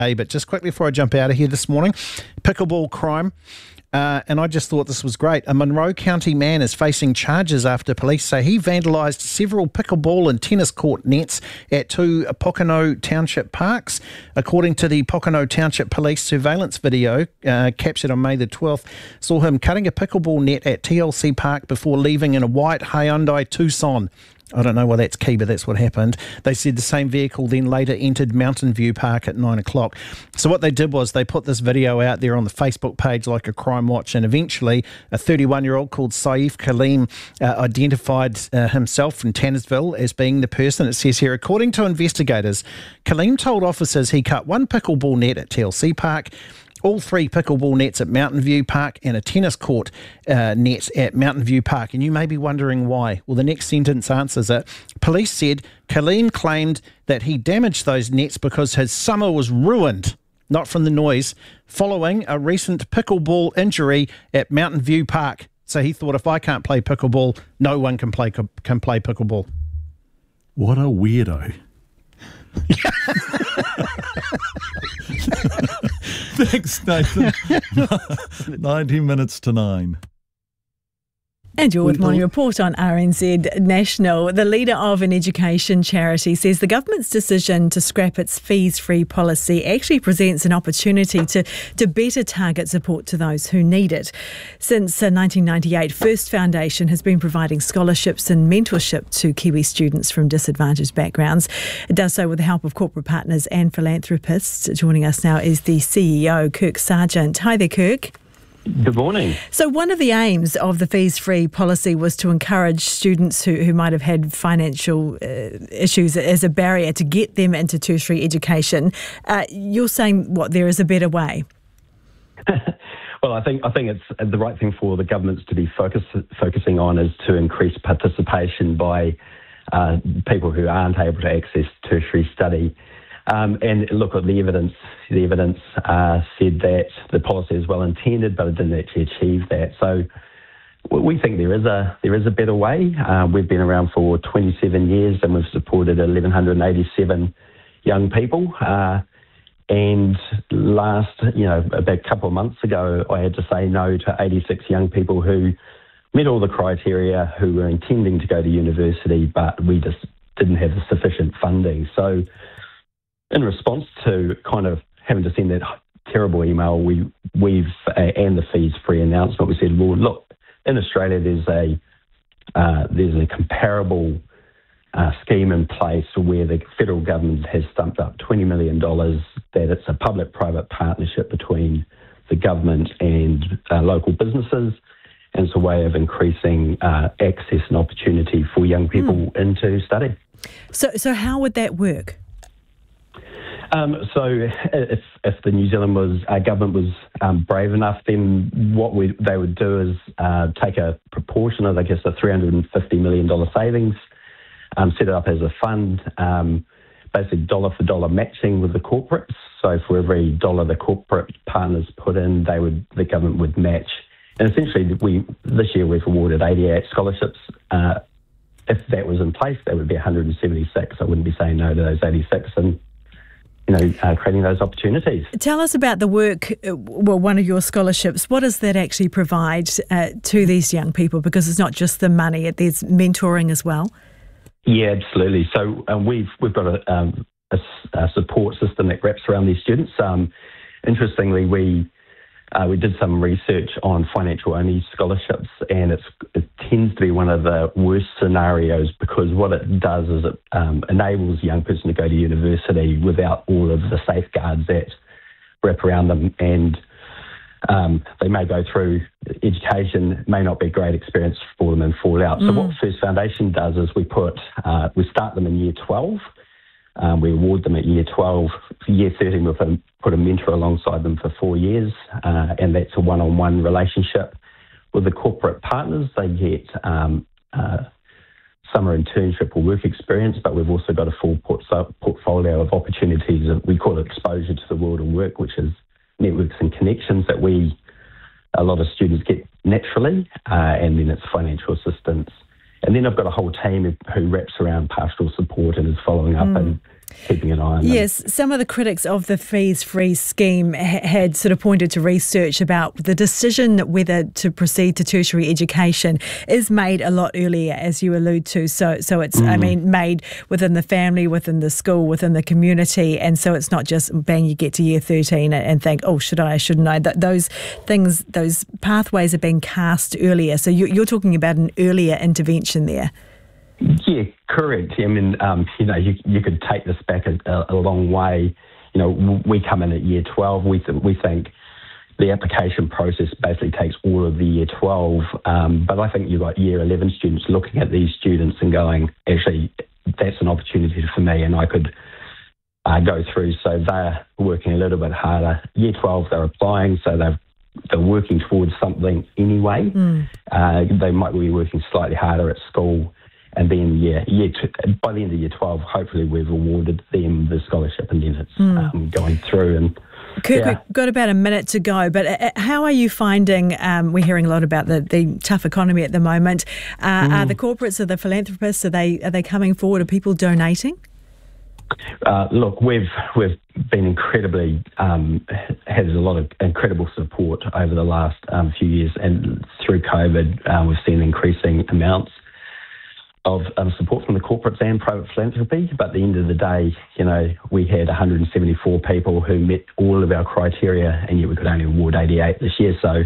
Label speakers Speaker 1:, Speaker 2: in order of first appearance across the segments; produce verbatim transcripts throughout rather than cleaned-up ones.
Speaker 1: Hey, but just quickly before I jump out of here this morning, pickleball crime. Uh, and I just thought this was great. A Monroe County man is facing charges after police say he vandalised several pickleball and tennis court nets at two Pocono Township parks. According to the Pocono Township Police surveillance video uh, captured on May the twelfth, saw him cutting a pickleball net at T L C Park before leaving in a white Hyundai Tucson. I don't know why that's key, but that's what happened. They said the same vehicle then later entered Mountain View Park at nine o'clock. So what they did was they put this video out there on the Facebook page like a crime watch, and eventually a thirty-one-year-old called Saif Kaleem uh, identified uh, himself from Tannersville as being the person. It says here, according to investigators, Kaleem told officers he cut one pickleball net at T L C Park, all three pickleball nets at Mountain View Park, and a tennis court uh, net at Mountain View Park. And you may be wondering why. Well, the next sentence answers it. Police said Kaleem claimed that he damaged those nets because his summer was ruined, not from the noise, following a recent pickleball injury at Mountain View Park. So he thought, if I can't play pickleball, no one can play can play pickleball.
Speaker 2: What a weirdo. Thanks, Nathan. nineteen minutes to nine.
Speaker 3: And you're with Morning Report on R N Z National. The leader of an education charity says the government's decision to scrap its fees-free policy actually presents an opportunity to, to better target support to those who need it. Since uh, nineteen ninety-eight, First Foundation has been providing scholarships and mentorship to Kiwi students from disadvantaged backgrounds. It does so with the help of corporate partners and philanthropists. Joining us now is the C E O, Kirk Sargent. Hi there, Kirk.
Speaker 4: Good morning.
Speaker 3: So one of the aims of the fees-free policy was to encourage students who, who might have had financial uh, issues as a barrier to get them into tertiary education. Uh, you're saying, what, there is a better way?
Speaker 4: Well, I think I think it's the right thing for the governments to be focus, focusing on is to increase participation by uh, people who aren't able to access tertiary study. Um, and look at the evidence. The evidence uh, said that the policy is well intended, but it didn't actually achieve that. So we think there is a there is a better way. Uh, we've been around for twenty-seven years, and we've supported one thousand one hundred eighty-seven young people. Uh, and last, you know, about a couple of months ago, I had to say no to eighty-six young people who met all the criteria, who were intending to go to university, but we just didn't have the sufficient funding. So in response to kind of having to send that terrible email, we, we've, uh, and the fees-free announcement, we said, well, look, in Australia there's a uh, there's a comparable uh, scheme in place where the federal government has stumped up twenty million dollars, that it's a public-private partnership between the government and uh, local businesses, and it's a way of increasing uh, access and opportunity for young people mm. into study.
Speaker 3: So, so how would that work?
Speaker 4: Um, so if if the New Zealand was uh, government was um, brave enough, then what we, they would do is uh, take a proportion of, I guess, the three hundred fifty million dollars savings, um, set it up as a fund, um, basically dollar for dollar matching with the corporates. So for every dollar the corporate partners put in, they would the government would match. And essentially, we this year we've awarded eighty-eight scholarships. Uh, if that was in place, that would be one hundred seventy-six. I wouldn't be saying no to those eighty-six. And you know, uh, creating those opportunities.
Speaker 3: Tell us about the work, uh, well, one of your scholarships. What does that actually provide uh, to these young people? Because it's not just the money, there's mentoring as well.
Speaker 4: Yeah, absolutely. So um, we've we've got a, um, a, a support system that wraps around these students. Um, interestingly, we uh, we did some research on financial only scholarships, and it's, it tends to be one of the worst scenarios, because what it does is it um, enables a young person to go to university without all of the safeguards that wrap around them, and um, they may go through education, may not be a great experience for them and fall out. Mm. So what First Foundation does is we put uh, we start them in year twelve. Um, we award them at year twelve. For year thirteen, we'll put a mentor alongside them for four years, uh, and that's a one-on-one relationship. With the corporate partners, they get um, uh, summer internship or work experience, but we've also got a full port- portfolio of opportunities. We call it exposure to the world of work, which is networks and connections that we, a lot of students get naturally, uh, and then it's financial assistance. And then I've got a whole team who wraps around pastoral support and is following up mm. and keeping an eye on them.
Speaker 3: Yes, some of the critics of the fees-free scheme ha- had sort of pointed to research about the decision whether to proceed to tertiary education is made a lot earlier, as you allude to. So, so it's, mm. I mean, made within the family, within the school, within the community, and so it's not just bang, you get to year thirteen and think, oh, should I, shouldn't I? Th- those things, those pathways are being cast earlier. So you, you're talking about an earlier intervention there.
Speaker 4: Yeah, correct. I mean, um, you know, you, you could take this back a, a long way. You know, we come in at year twelve. We th- we think the application process basically takes all of the year twelve. Um, but I think you've got year eleven students looking at these students and going, actually, that's an opportunity for me, and I could uh, go through. So they're working a little bit harder. Year twelve, they're applying, so they've they're working towards something anyway. Mm. Uh, they might be working slightly harder at school. And then, yeah, year t- by the end of year twelve, hopefully we've awarded them the scholarship, and then it's mm. um, going through. And
Speaker 3: Kirk,
Speaker 4: yeah.
Speaker 3: we've got about a minute to go, but uh, how are you finding, um, we're hearing a lot about the, the tough economy at the moment. Uh, mm. Are the corporates, are the philanthropists, are they are they coming forward? Are people donating?
Speaker 4: Uh, look, we've we've been incredibly, um, had a lot of incredible support over the last um, few years, and through COVID, uh, we've seen increasing amounts of um, support from the corporates and private philanthropy. But at the end of the day, you know, we had one hundred seventy-four people who met all of our criteria, and yet we could only award eighty-eight this year. So,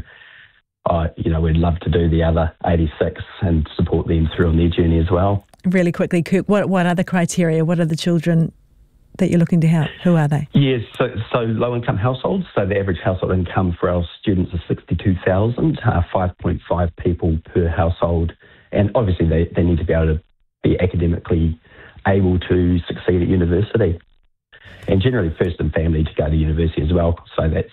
Speaker 4: uh, you know, we'd love to do the other eighty-six and support them through on their journey as well.
Speaker 3: Really quickly, Kirk, what, what are the criteria? What are the children that you're looking to help? Who are they?
Speaker 4: Yes, so, so low-income households. So the average household income for our students is sixty-two thousand dollars, uh, five point five people per household. And obviously they, they need to be able to be academically able to succeed at university. And generally first in family to go to university as well. So that's,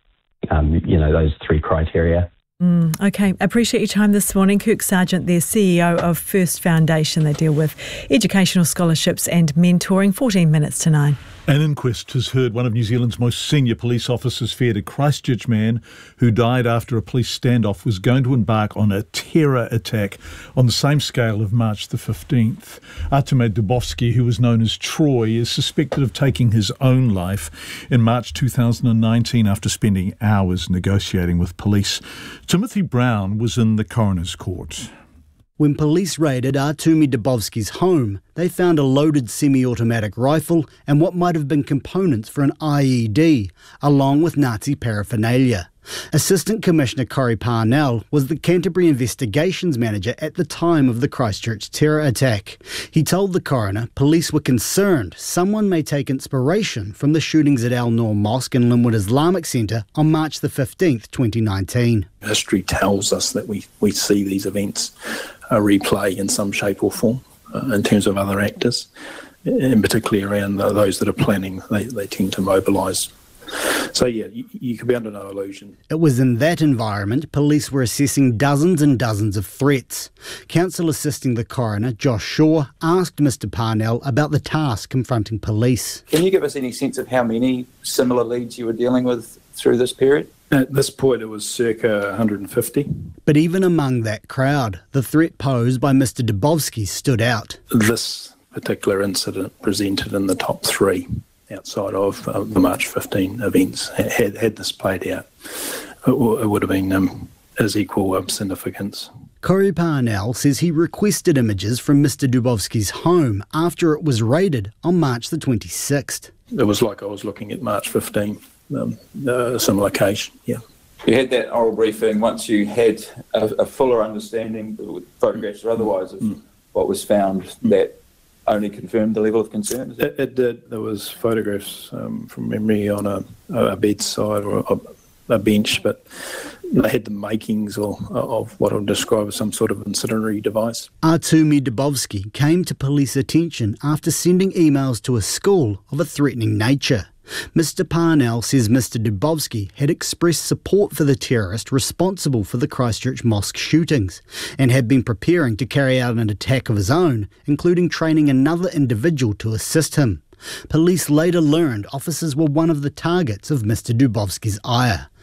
Speaker 4: um, you know, those three criteria.
Speaker 3: Mm, okay, appreciate your time this morning. Kirk Sargent, their C E O of First Foundation. They deal with educational scholarships and mentoring. fourteen minutes to nine.
Speaker 2: An inquest has heard one of New Zealand's most senior police officers feared a Christchurch man who died after a police standoff was going to embark on a terror attack on the same scale of March the fifteenth. Artemy Dubovsky, who was known as Troy, is suspected of taking his own life in March two thousand nineteen after spending hours negotiating with police. Timothy Brown was in the coroner's court.
Speaker 5: When police raided Artemy Dubovsky's home, they found a loaded semi-automatic rifle and what might have been components for an I E D, along with Nazi paraphernalia. Assistant Commissioner Corey Parnell was the Canterbury Investigations Manager at the time of the Christchurch terror attack. He told the coroner police were concerned someone may take inspiration from the shootings at Al Noor Mosque and Linwood Islamic Centre on March the fifteenth, twenty nineteen.
Speaker 6: History tells us that we, we see these events uh, replay in some shape or form uh, in terms of other actors, and particularly around the, those that are planning, they, they tend to mobilise. So, yeah, you, you could be under no illusion.
Speaker 5: It was in that environment police were assessing dozens and dozens of threats. Counsel assisting the coroner, Josh Shaw, asked Mister Parnell about the task confronting police.
Speaker 7: Can you give us any sense of how many similar leads you were dealing with through this period?
Speaker 6: At this point, it was circa one hundred fifty.
Speaker 5: But even among that crowd, the threat posed by Mister Dubovsky stood out.
Speaker 6: This particular incident presented in the top three outside of uh, the March fifteenth events. Had, had this played out, it, w- it would have been um, as equal um, significance.
Speaker 5: Corey Parnell says he requested images from Mister Dubovsky's home after it was raided on March the twenty-sixth.
Speaker 6: It was like I was looking at March fifteenth, um, a similar case, yeah.
Speaker 7: You had that oral briefing once you had a, a fuller understanding, with photographs or otherwise, of mm. what was found, mm. that only confirmed the level of concern?
Speaker 6: It, it did. There was photographs um, from memory on a, a bedside or a, a bench, but they had the makings or, of what I would describe as some sort of incendiary device.
Speaker 5: Artemy Dubovsky came to police attention after sending emails to a school of a threatening nature. Mister Parnell says Mister Dubovsky had expressed support for the terrorist responsible for the Christchurch mosque shootings and had been preparing to carry out an attack of his own, including training another individual to assist him. Police later learned officers were one of the targets of Mister Dubovsky's ire.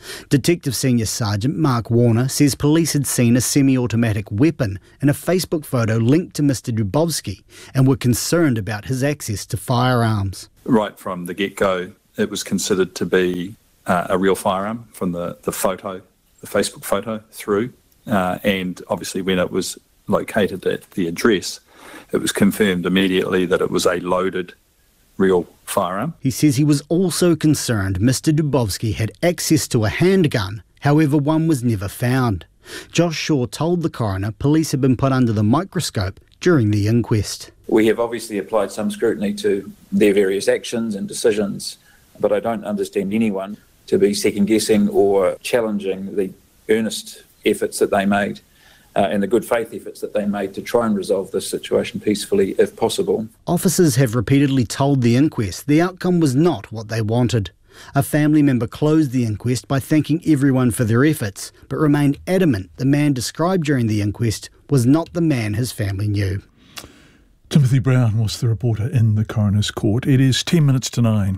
Speaker 5: Detective Senior Sergeant Mark Warner says police had seen a semi-automatic weapon in a Facebook photo linked to Mister Dubovsky and were concerned about his access to firearms.
Speaker 8: Right from the get-go, it was considered to be uh, a real firearm from the, the photo, the Facebook photo through, uh, and obviously when it was located at the address, it was confirmed immediately that it was a loaded real firearm.
Speaker 5: He says he was also concerned Mister Dubovsky had access to a handgun, however one was never found. Josh Shaw told the coroner police had been put under the microscope during the inquest.
Speaker 7: We have obviously applied some scrutiny to their various actions and decisions, but I don't understand anyone to be second-guessing or challenging the earnest efforts that they made Uh, and the good faith efforts that they made to try and resolve this situation peacefully if possible.
Speaker 5: Officers have repeatedly told the inquest the outcome was not what they wanted. A family member closed the inquest by thanking everyone for their efforts, but remained adamant the man described during the inquest was not the man his family knew.
Speaker 2: Timothy Brown was the reporter in the coroner's court. It is ten minutes to nine.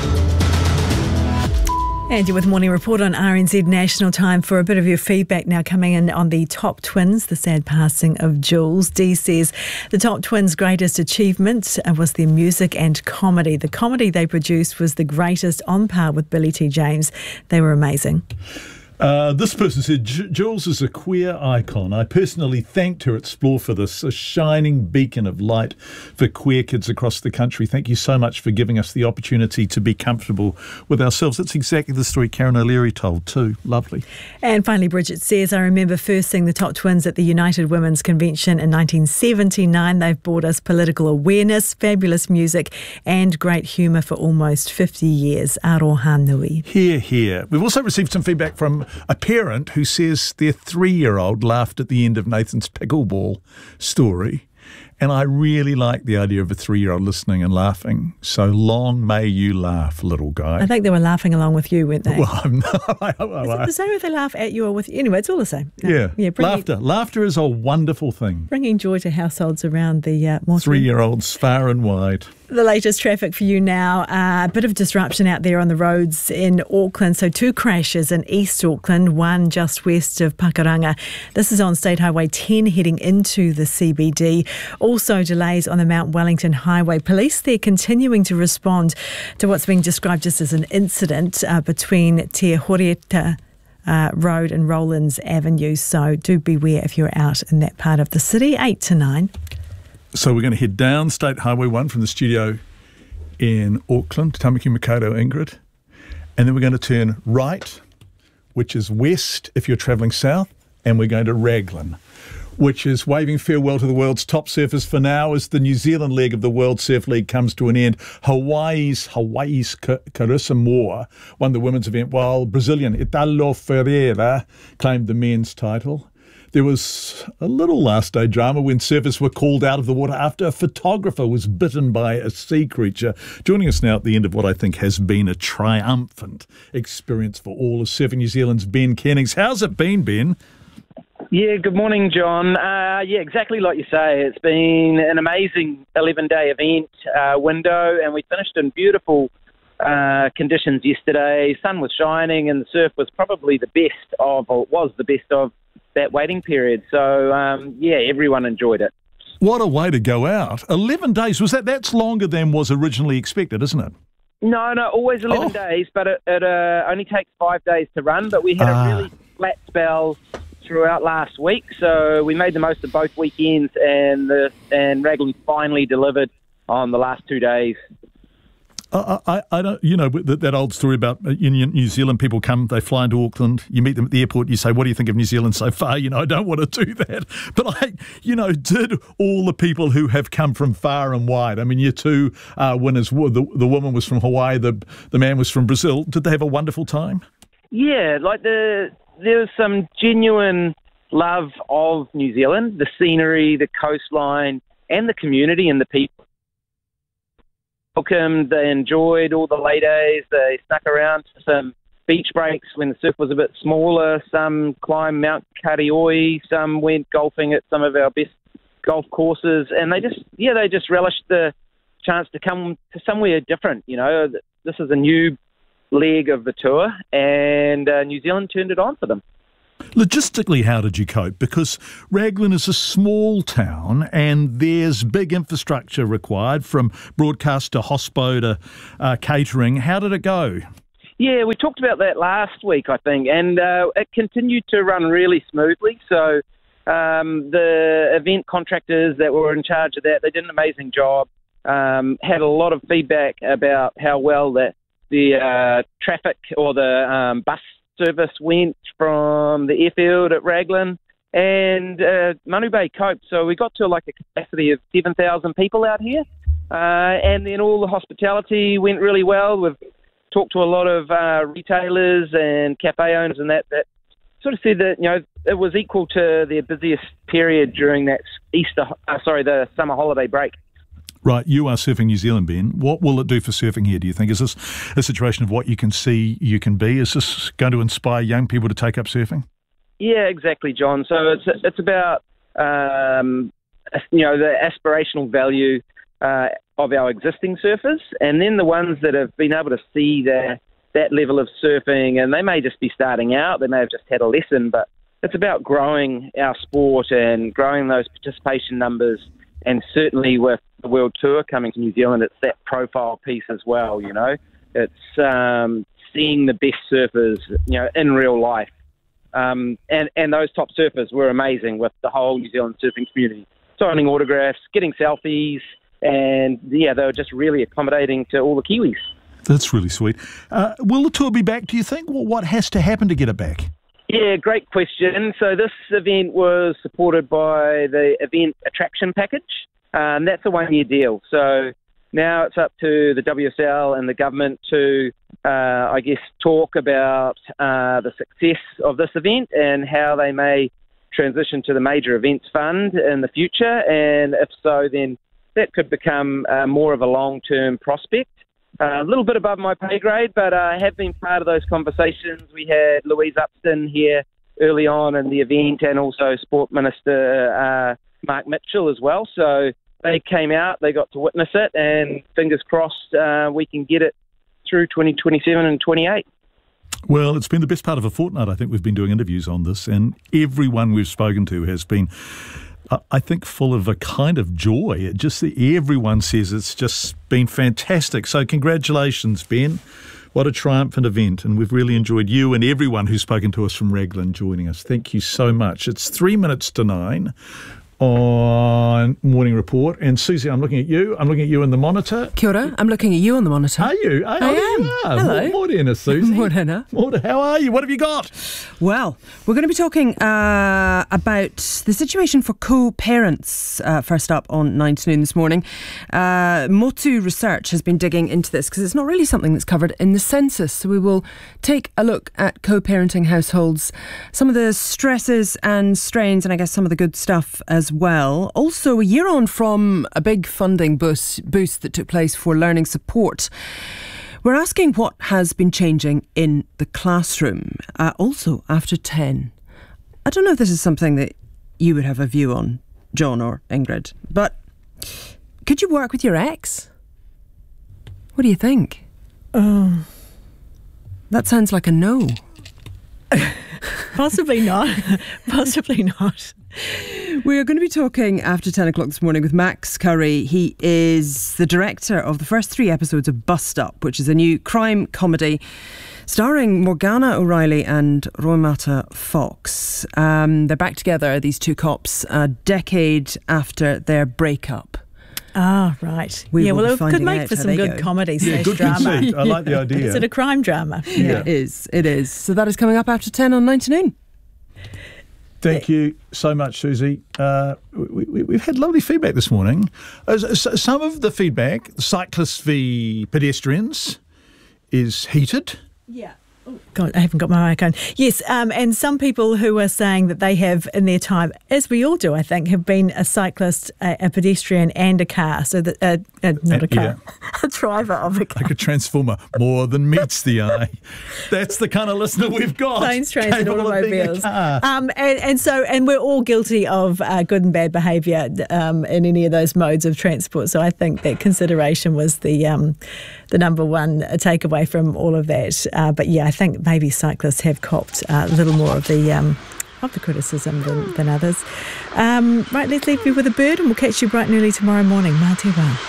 Speaker 3: And you're with Morning Report on R N Z National. Time for a bit of your feedback now coming in on the Top Twins, the sad passing of Jules. Dee says the Top Twins' greatest achievement was their music and comedy. The comedy they produced was the greatest, on par with Billy T. James. They were amazing.
Speaker 2: Uh, this person said, Jules is a queer icon. I personally thanked her at Explore for this, a shining beacon of light for queer kids across the country. Thank you so much for giving us the opportunity to be comfortable with ourselves. That's exactly the story Karen O'Leary told too. Lovely.
Speaker 3: And finally, Bridget says, I remember first seeing the Top Twins at the United Women's Convention in nineteen seventy-nine. They've brought us political awareness, fabulous music and great humour for almost fifty years. Aroha nui.
Speaker 2: Hear, hear. We've also received some feedback from a parent who says their three-year-old laughed at the end of Nathan's pickleball story. And I really like the idea of a three-year-old listening and laughing. So long may you laugh, little guy.
Speaker 3: I think they were laughing along with you, weren't they?
Speaker 2: Well, I'm not. I, I,
Speaker 3: is it the same if they laugh at you or with you? Anyway, it's all the same. No.
Speaker 2: Yeah.
Speaker 3: yeah bringing,
Speaker 2: Laughter. Laughter is a wonderful thing.
Speaker 3: Bringing joy to households around the uh, more
Speaker 2: three-year-olds far and wide.
Speaker 3: The latest traffic for you now. Uh, a bit of disruption out there on the roads in Auckland. So two crashes in East Auckland, one just west of Pakuranga. This is on State Highway ten heading into the C B D. Also delays on the Mount Wellington Highway. Police, they're continuing to respond to what's being described just as an incident uh, between Te Horieta Uh, Road and Rollins Avenue. So do beware if you're out in that part of the city. Eight to nine.
Speaker 2: So we're going to head down State Highway one from the studio in Auckland, Tamaki Makaurau, Ingrid. And then we're going to turn right, which is west if you're travelling south, and we're going to Raglan, which is waving farewell to the world's top surfers for now as the New Zealand leg of the World Surf League comes to an end. Hawaii's Hawaii's Carissa Moore won the women's event, while Brazilian Italo Ferreira claimed the men's title. There was a little last-day drama when surfers were called out of the water after a photographer was bitten by a sea creature. Joining us now at the end of what I think has been a triumphant experience for all is Surfing New Zealand's Ben Kennings. How's it been, Ben?
Speaker 9: Yeah, good morning, John. Uh, yeah, exactly like you say. It's been an amazing eleven-day event uh, window, and we finished in beautiful uh, conditions yesterday. Sun was shining, and the surf was probably the best of, or was the best of, that waiting period. So, um, yeah, everyone enjoyed it.
Speaker 2: What a way to go out. eleven days, was that, that's longer than was originally expected, isn't it?
Speaker 9: No, no, always eleven
Speaker 2: oh.
Speaker 9: days, but it, it uh, only takes five days to run. But we had
Speaker 2: ah.
Speaker 9: a really flat spell throughout last week, so we made the most of both weekends, and the and Raglan finally delivered on the last two days.
Speaker 2: I, I, I don't, you know, that, that old story about in New Zealand, people come, they fly into Auckland, you meet them at the airport, you say, what do you think of New Zealand so far? You know, I don't want to do that. But I, you know, did all the people who have come from far and wide, I mean, your two uh, winners, the, the woman was from Hawaii, the, the man was from Brazil, did they have a wonderful time?
Speaker 9: Yeah, like the there was some genuine love of New Zealand, the scenery, the coastline, and the community and the people. Welcomed, they enjoyed all the lay days, they snuck around to some beach breaks when the surf was a bit smaller, some climbed Mount Karioi, some went golfing at some of our best golf courses, and they just, yeah, they just relished the chance to come to somewhere different, you know. This is a new leg of the tour, and uh, New Zealand turned it on for them.
Speaker 2: Logistically, how did you cope? Because Raglan is a small town and there's big infrastructure required, from broadcast to hospo to uh, catering. How did it go?
Speaker 9: Yeah, we talked about that last week, I think, and uh, it continued to run really smoothly. So um, the event contractors that were in charge of that, they did an amazing job. Um, had a lot of feedback about how well that the uh, traffic or the um, bus service went from the airfield at Raglan, and uh, Manu Bay coped. So we got to like a capacity of seven thousand people out here, uh, and then all the hospitality went really well. We've talked to a lot of uh, retailers and cafe owners and that, that sort of said that, you know, it was equal to their busiest period during that Easter, uh, sorry, the summer holiday break.
Speaker 2: Right, you are Surfing New Zealand, Ben. What will it do for surfing here, do you think? Is this a situation of what you can see you can be? Is this going to inspire young people to take up surfing?
Speaker 9: Yeah, exactly, John. So it's it's about, um, you know, the aspirational value uh, of our existing surfers, and then the ones that have been able to see that, that level of surfing, and they may just be starting out, they may have just had a lesson, but it's about growing our sport and growing those participation numbers. And certainly with the World Tour coming to New Zealand, it's that profile piece as well, you know. It's um, seeing the best surfers, you know, in real life. Um, and, and those top surfers were amazing with the whole New Zealand surfing community. Signing autographs, getting selfies, and, yeah, they were just really accommodating to all the Kiwis.
Speaker 2: That's really sweet. Uh, will the tour be back, do you think? Well, what has to happen to get it back?
Speaker 9: Yeah, great question. So this event was supported by the event attraction package. Um, that's a one-year deal. So now it's up to the W S L and the government to, uh, I guess, talk about uh, the success of this event and how they may transition to the Major Events Fund in the future. And if so, then that could become uh, more of a long-term prospect. Uh, a little bit above my pay grade, but uh, I have been part of those conversations. We had Louise Upston here early on in the event, and also Sport Minister uh, Mark Mitchell as well. So they came out, they got to witness it, and fingers crossed uh, we can get it through twenty twenty-seven and twenty-eight.
Speaker 2: Well, it's been the best part of a fortnight. I think we've been doing interviews on this, and everyone we've spoken to has been, I think, full of a kind of joy. It just everyone says it's just been fantastic. So congratulations, Ben. What a triumphant event. And we've really enjoyed you and everyone who's spoken to us from Raglan joining us. Thank you so much. It's three minutes to nine on Morning Report. And Susie, I'm looking at you. I'm looking at you in the monitor.
Speaker 10: Kia ora. I'm looking at you on the monitor.
Speaker 2: Are you?
Speaker 10: I, I am.
Speaker 2: You are.
Speaker 10: Hello.
Speaker 2: Morena, Susie.
Speaker 10: Morena.
Speaker 2: Morena. How are you? What have you got?
Speaker 10: Well, we're going to be talking uh, about the situation for co-parents uh, first up on nine to noon this morning. Uh, Motu Research has been digging into this because it's not really something that's covered in the census. So we will take a look at co-parenting households, some of the stresses and strains, and I guess some of the good stuff as well. Also, a year on from a big funding boost, boost that took place for learning support, we're asking what has been changing in the classroom, uh, also after ten. I don't know if this is something that you would have a view on, John or Ingrid, but could you work with your ex? What do you think?
Speaker 3: Oh.
Speaker 10: That sounds like a no.
Speaker 3: Possibly not. Possibly not.
Speaker 10: We are going to be talking after ten o'clock this morning with Max Curry. He is the director of the first three episodes of Bust Up, which is a new crime comedy starring Morgana O'Reilly and Roemata Fox. Um, they're back together, these two cops, a decade after their breakup.
Speaker 3: Ah, right.
Speaker 10: We
Speaker 3: yeah,
Speaker 10: will
Speaker 3: well,
Speaker 10: be
Speaker 3: it could
Speaker 10: finding
Speaker 3: make
Speaker 10: out
Speaker 3: for
Speaker 10: how
Speaker 3: some
Speaker 10: they
Speaker 3: good
Speaker 10: go.
Speaker 3: comedy
Speaker 2: Yeah,
Speaker 3: slash
Speaker 2: good
Speaker 3: drama.
Speaker 2: conceit. I like the idea.
Speaker 3: Is it a crime drama?
Speaker 2: Yeah.
Speaker 10: It is, it is. So that is coming up after ten on nine to noon.
Speaker 2: Thank you so much, Susie. Uh, we, we, we've had lovely feedback this morning. Uh, some of the feedback, cyclists v pedestrians, is heated.
Speaker 3: Yeah. Oh, God, I haven't got my mic on. Yes, um, and some people who are saying that they have, in their time, as we all do, I think, have been a cyclist, a, a pedestrian and a car. So that uh, Uh, not a car.
Speaker 2: Yeah.
Speaker 3: A driver of a car.
Speaker 2: Like a transformer, more than meets the eye. That's the kind of listener we've got.
Speaker 3: Planes, trains and
Speaker 2: Capable of being a
Speaker 3: automobiles.
Speaker 2: car.
Speaker 3: Um, and, and so, and we're all guilty of uh, good and bad behaviour um, in any of those modes of transport. So I think that consideration was the um, the number one takeaway from all of that. Uh, but yeah, I think maybe cyclists have copped uh, a little more of the um, of the criticism than, than others. Um, right, let's leave you with a bird, and we'll catch you bright and early tomorrow morning. Mā te wā.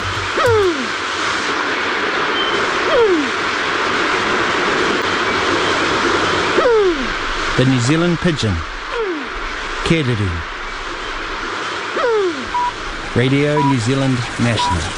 Speaker 11: The New Zealand pigeon. Kēreru. Radio New Zealand National.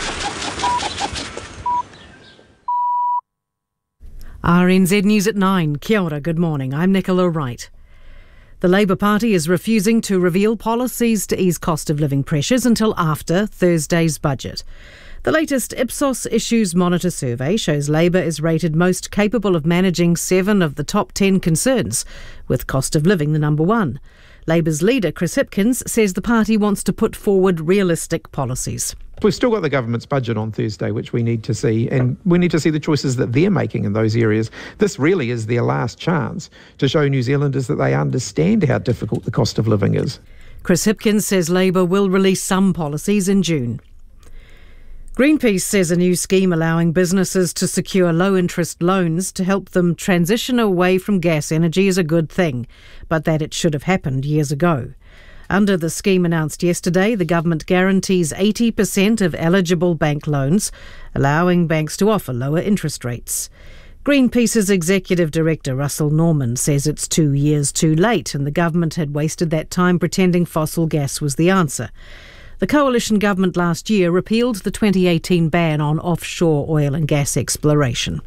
Speaker 12: R N Z News at nine. Kia ora, good morning. I'm Nicola Wright. The Labour Party is refusing to reveal policies to ease cost of living pressures until after Thursday's budget. The latest Ipsos Issues Monitor survey shows Labour is rated most capable of managing seven of the top ten concerns, with cost of living the number one. Labour's leader, Chris Hipkins, says the party wants to put forward realistic policies.
Speaker 13: We've still got the government's budget on Thursday, which we need to see, and we need to see the choices that they're making in those areas. This really is their last chance to show New Zealanders that they understand how difficult the cost of living is.
Speaker 12: Chris Hipkins says Labour will release some policies in June. Greenpeace says a new scheme allowing businesses to secure low-interest loans to help them transition away from gas energy is a good thing, but that it should have happened years ago. Under the scheme announced yesterday, the government guarantees eighty percent of eligible bank loans, allowing banks to offer lower interest rates. Greenpeace's executive director, Russell Norman, says it's two years too late and the government had wasted that time pretending fossil gas was the answer. The coalition government last year repealed the twenty eighteen ban on offshore oil and gas exploration.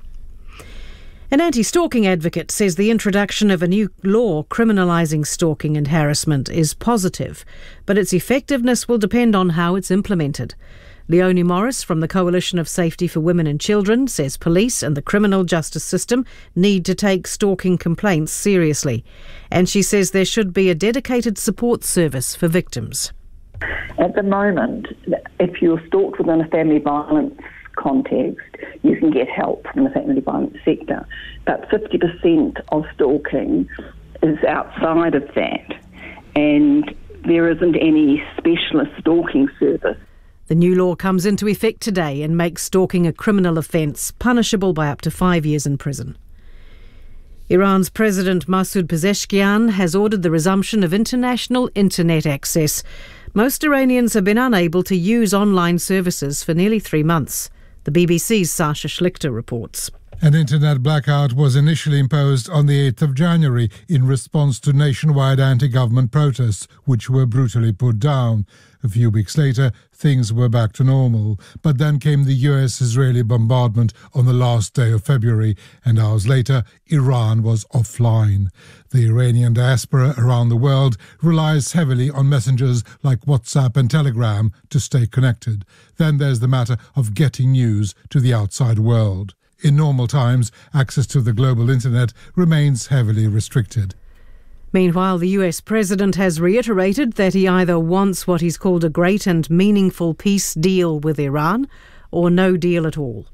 Speaker 12: An anti-stalking advocate says the introduction of a new law criminalising stalking and harassment is positive, but its effectiveness will depend on how it's implemented. Leonie Morris from the Coalition of Safety for Women and Children says police and the criminal justice system need to take stalking complaints seriously, and she says there should be a dedicated support service for victims.
Speaker 14: At the moment, if you're stalked within a family violence context, you can get help from the family violence sector. But fifty percent of stalking is outside of that, and there isn't any specialist stalking service.
Speaker 12: The new law comes into effect today and makes stalking a criminal offence, punishable by up to five years in prison. Iran's President Masoud Pezeshkian has ordered the resumption of international internet access. Most Iranians have been unable to use online services for nearly three months. The B B C's Sasha Schlichter reports.
Speaker 15: An internet blackout was initially imposed on the eighth of January in response to nationwide anti-government protests, which were brutally put down. A few weeks later, things were back to normal. But then came the U S-Israeli bombardment on the last day of February, and hours later, Iran was offline. The Iranian diaspora around the world relies heavily on messengers like WhatsApp and Telegram to stay connected. Then there's the matter of getting news to the outside world. In normal times, access to the global internet remains heavily restricted.
Speaker 12: Meanwhile, the U S president has reiterated that he either wants what he's called a great and meaningful peace deal with Iran or no deal at all.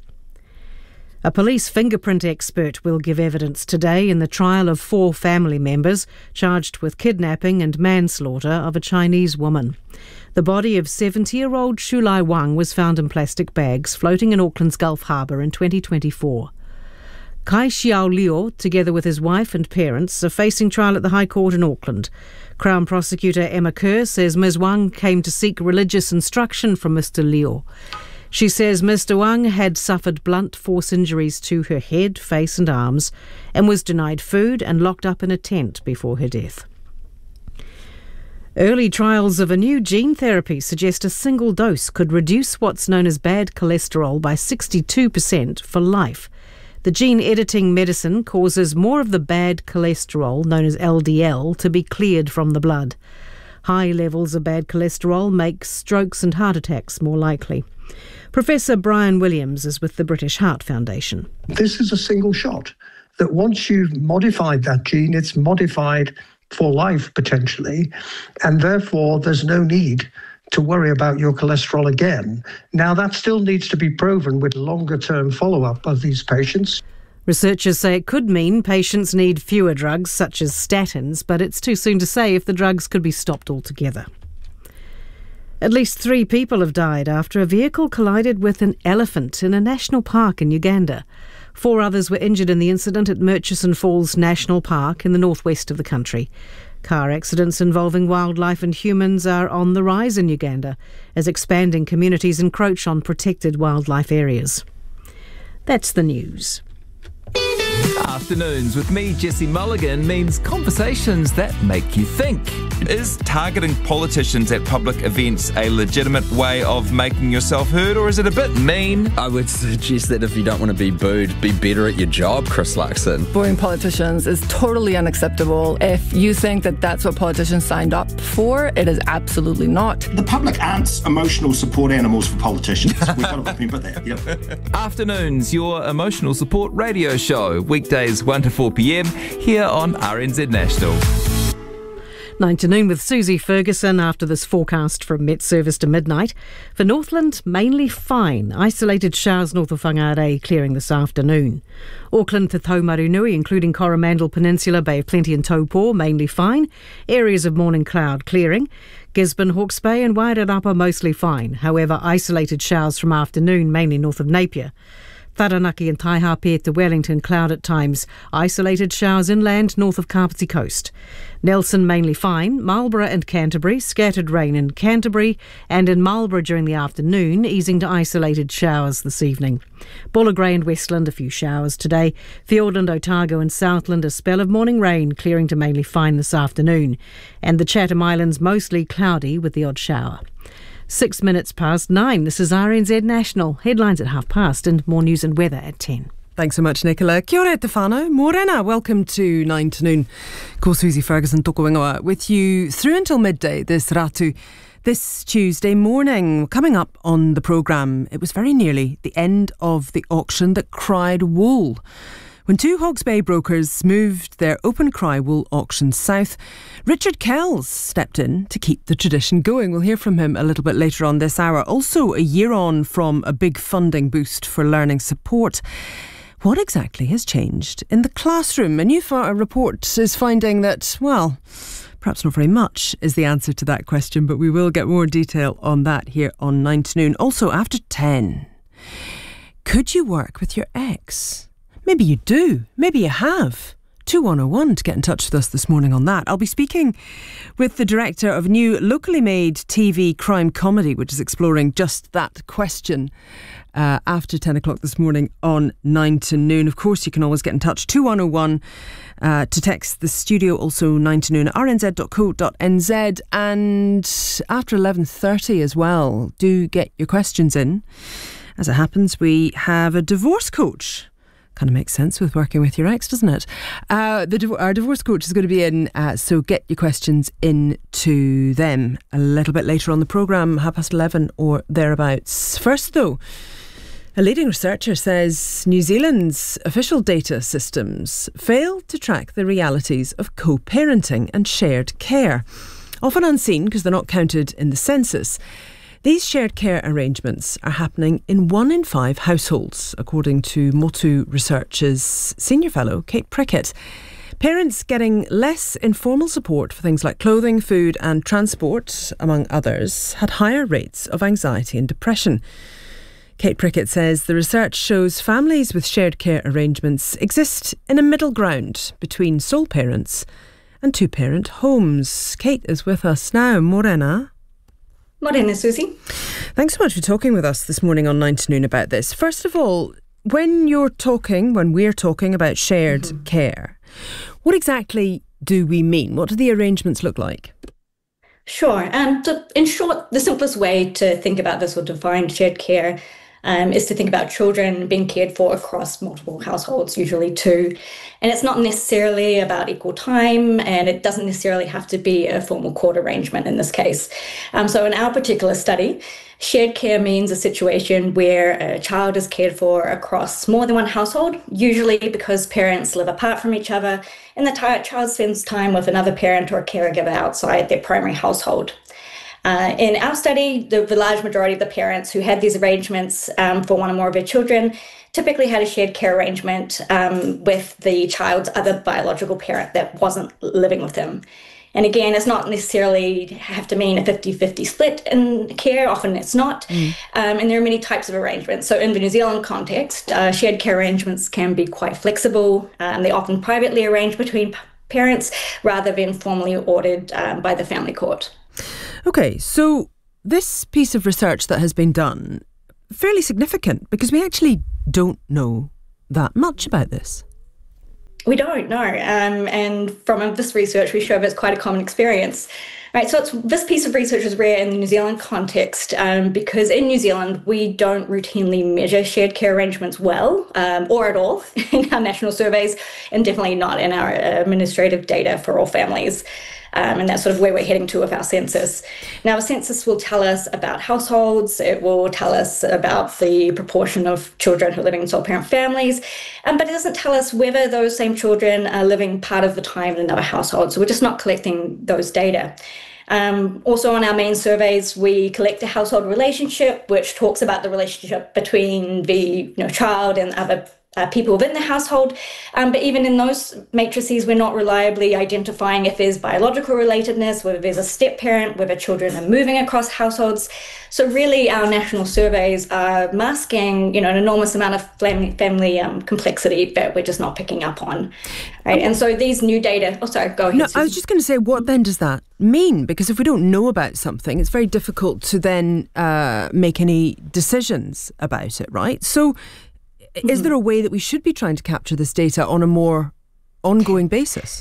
Speaker 12: A police fingerprint expert will give evidence today in the trial of four family members charged with kidnapping and manslaughter of a Chinese woman. The body of seventy-year-old Shulai Wang was found in plastic bags floating in Auckland's Gulf Harbour in twenty twenty-four. Kai Xiao Liu, together with his wife and parents, are facing trial at the High Court in Auckland. Crown Prosecutor Emma Kerr says Miz Wang came to seek religious instruction from Mister Liu. She says Mister Wang had suffered blunt force injuries to her head, face and arms and was denied food and locked up in a tent before her death. Early trials of a new gene therapy suggest a single dose could reduce what's known as bad cholesterol by sixty-two percent for life. The gene-editing medicine causes more of the bad cholesterol, known as L D L, to be cleared from the blood. High levels of bad cholesterol make strokes and heart attacks more likely. Professor Brian Williams is with the British Heart Foundation.
Speaker 16: This is a single shot, that once you've modified that gene, it's modified for life potentially, and therefore there's no need to worry about your cholesterol again. Now, that still needs to be proven with longer-term follow-up of these patients.
Speaker 12: Researchers say it could mean patients need fewer drugs, such as statins, but it's too soon to say if the drugs could be stopped altogether. At least three people have died after a vehicle collided with an elephant in a national park in Uganda. Four others were injured in the incident at Murchison Falls National Park in the northwest of the country. Car accidents involving wildlife and humans are on the rise in Uganda as expanding communities encroach on protected wildlife areas. That's the news.
Speaker 17: Afternoons with me, Jesse Mulligan, means conversations that make you think. Is targeting politicians at public events a legitimate way of making yourself heard, or is it a bit mean?
Speaker 18: I would suggest that if you don't want to be booed, be better at your job, Chris Luxon.
Speaker 19: Booing politicians is totally unacceptable. If you think that that's what politicians signed up for, it is absolutely not.
Speaker 20: The public aren't emotional support animals for politicians. We've got to remember that. Yep.
Speaker 17: Afternoons, your emotional support radio show. Weekdays one to four p.m. here on R N Z National.
Speaker 12: nine to noon with Susie Ferguson after this forecast from Met Service to midnight. For Northland, mainly fine. Isolated showers north of Whangarei clearing this afternoon. Auckland to Taumarunui, including Coromandel Peninsula, Bay of Plenty and Taupo, mainly fine. Areas of morning cloud clearing. Gisborne, Hawke's Bay and Wairarapa mostly fine. However, isolated showers from afternoon, mainly north of Napier. Taranaki and Taihape to Wellington, cloud at times. Isolated showers inland north of Kapiti Coast. Nelson mainly fine. Marlborough and Canterbury, scattered rain in Canterbury and in Marlborough during the afternoon, easing to isolated showers this evening. Bullagray and Westland, a few showers today. Fiordland, Otago and Southland, a spell of morning rain, clearing to mainly fine this afternoon. And the Chatham Islands mostly cloudy with the odd shower. Six minutes past nine. This is R N Z National. Headlines at half past and more news and weather at ten.
Speaker 10: Thanks so much, Nicola. Kia ora te whānau. Morena, welcome to nine to noon. Ko Susie Ferguson toko ingoa with you through until midday this ratu. This Tuesday morning, coming up on the programme, it was very nearly the end of the auction that cried wool. When two Hawke's Bay brokers moved their open cry wool auction south, Richard Kells stepped in to keep the tradition going. We'll hear from him a little bit later on this hour. Also, a year on from a big funding boost for learning support. What exactly has changed in the classroom? A new report is finding that, well, perhaps not very much is the answer to that question, but we will get more detail on that here on nine to noon. Also, after ten, could you work with your ex? Maybe you do. Maybe you have. two one oh one to get in touch with us this morning on that. I'll be speaking with the director of a new locally made T V crime comedy, which is exploring just that question uh, after ten o'clock this morning on nine to noon. Of course, you can always get in touch. two one oh one uh, to text the studio. Also nine to noon at r n z dot co dot n z. And after eleven thirty as well, do get your questions in. As it happens, we have a divorce coach. Kind of makes sense with working with your ex, doesn't it? Uh, the, our divorce coach is going to be in, uh, so get your questions in to them a little bit later on the programme, half past eleven or thereabouts. First, though, a leading researcher says New Zealand's official data systems fail to track the realities of co-parenting and shared care. Often unseen because they're not counted in the census. These shared care arrangements are happening in one in five households, according to Motu Research's senior fellow, Kate Prickett. Parents getting less informal support for things like clothing, food and transport, among others, had higher rates of anxiety and depression. Kate Prickett says the research shows families with shared care arrangements exist in a middle ground between sole parents and two-parent homes. Kate is with us now. Morena.
Speaker 21: Morena, Susie.
Speaker 10: Thanks so much for talking with us this morning on nine to noon about this. First of all, when you're talking, when we're talking about shared mm-hmm. care, what exactly do we mean? What do the arrangements look like?
Speaker 21: Sure. And to, in short, the simplest way to think about this or define shared care um, is to think about children being cared for across multiple households, usually two. And it's not necessarily about equal time, and it doesn't necessarily have to be a formal court arrangement in this case. Um, so in our particular study, shared care means a situation where a child is cared for across more than one household, usually because parents live apart from each other and the child spends time with another parent or caregiver outside their primary household. Uh, in our study, the, the large majority of the parents who had these arrangements um, for one or more of their children typically had a shared care arrangement um, with the child's other biological parent that wasn't living with them. And again, it's not necessarily have to mean a fifty-fifty split in care. Often it's not. Mm. Um, and there are many types of arrangements. So in the New Zealand context, uh, shared care arrangements can be quite flexible. Um, they're often privately arranged between p- parents rather than formally ordered um, by the family court.
Speaker 10: Okay, so this piece of research that has been done, fairly significant because we actually don't know that much about this.
Speaker 21: We don't know. Um, and from this research, we show that it's quite a common experience. Right, so it's, this piece of research is rare in the New Zealand context um, because in New Zealand, we don't routinely measure shared care arrangements well um, or at all in our national surveys, and definitely not in our administrative data for all families. Um, and that's sort of where we're heading to with our census. Now, a census will tell us about households. It will tell us about the proportion of children who are living in sole parent families, um, but it doesn't tell us whether those same children are living part of the time in another household. So we're just not collecting those data. Um, also on our main surveys, we collect a household relationship, which talks about the relationship between the you know, child and other Uh, people within the household. Um, but even in those matrices, we're not reliably identifying if there's biological relatedness, whether there's a step parent, whether children are moving across households. So really our national surveys are masking, you know, an enormous amount of family, family um, complexity that we're just not picking up on. Right? And so these new data, oh, sorry, go ahead.
Speaker 10: No, Susan. I was just going to say, what then does that mean? Because if we don't know about something, it's very difficult to then uh, make any decisions about it, right? So is there a way that we should be trying to capture this data on a more ongoing basis?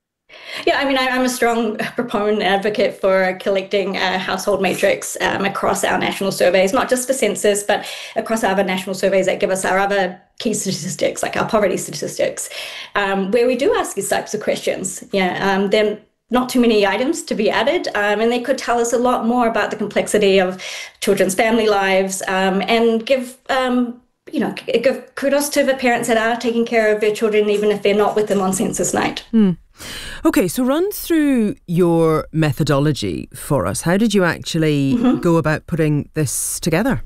Speaker 21: Yeah, I mean, I'm a strong proponent and advocate for collecting a household matrix um, across our national surveys, not just for census, but across other national surveys that give us our other key statistics, like our poverty statistics, um, where we do ask these types of questions. Yeah, um, then not too many items to be added, um, and they could tell us a lot more about the complexity of children's family lives um, and give um, you know, give kudos to the parents that are taking care of their children, even if they're not with them on census night.
Speaker 10: Mm. Okay, so run through your methodology for us. How did you actually mm-hmm. go about putting this together?